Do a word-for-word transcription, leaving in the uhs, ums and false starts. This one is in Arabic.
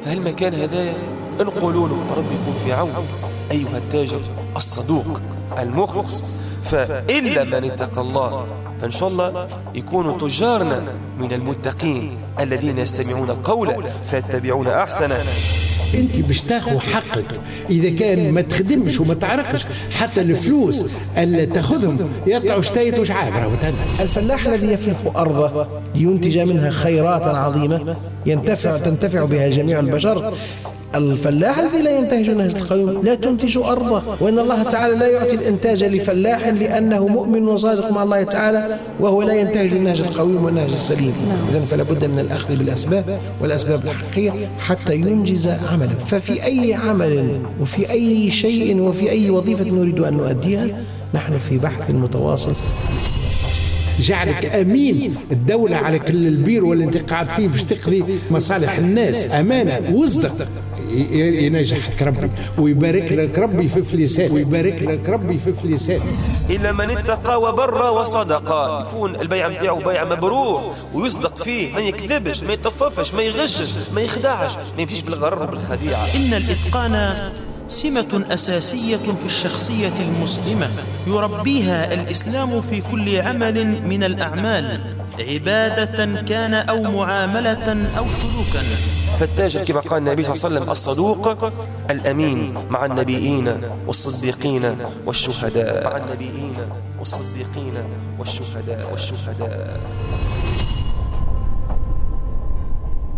فهالمكان هذا نقولوا له ربي يكون في عونك أيها التاجر الصدوق المخلص. فإلا من اتقى الله فإن شاء الله يكونوا تجارنا من المتقين الذين يستمعون القول فيتبعون أحسنه. انت باش تاخذ حقك اذا كان ما تخدمش وما تعرقش، حتى الفلوس اللي تاخذهم يطلعوا شتايت وش عابره. الفلاح الذي يفلح ارضه لينتج منها خيرات عظيمه ينتفع تنتفع بها جميع البشر. الفلاح الذي لا ينتهج نهج القويم لا تنتج أرضه، وإن الله تعالى لا يعطي الإنتاج لفلاح لأنه مؤمن وصادق مع الله تعالى وهو لا ينتهج النهج القويم والنهج السليم. إذن فلا بد من الأخذ بالأسباب والأسباب الحقيقية حتى ينجز عمله. ففي أي عمل وفي أي شيء وفي أي وظيفة نريد أن نؤديها نحن في بحث متواصل. جعلك أمين الدولة على كل البير واللي انت قاعد فيه باش تقضي مصالح الناس أمانة وصدق. ينجحك ربي ويبارك لك ربي في فلسان ويبارك لك ربي في فلسان. إلا من اتقى وبر وصدق، يكون البيع متاعه بيع مبرور ويصدق فيه، ما يكذبش ما يطففش ما يغشش ما يخدعش ما يمشيش بالغرر وبالخديعة. إن الإتقان سمة أساسية في الشخصية المسلمة يربيها الإسلام في كل عمل من الأعمال، عبادة كان أو معاملة أو سلوكا. فالتاجر كما قال النبي صلى الله عليه وسلم الصدوق الأمين مع النبيين والصديقين والشهداء مع النبيين والصديقين والشهداء والشهداء